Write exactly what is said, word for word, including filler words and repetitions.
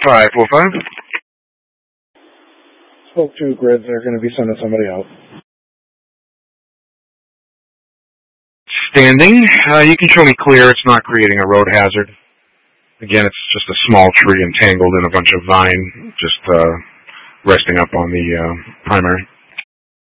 five four five. Spoke to Grids. They're going to be sending somebody out. Standing. Uh, you can show me clear. It's not creating a road hazard. Again, it's just a small tree entangled in a bunch of vine, just uh, resting up on the uh, primary.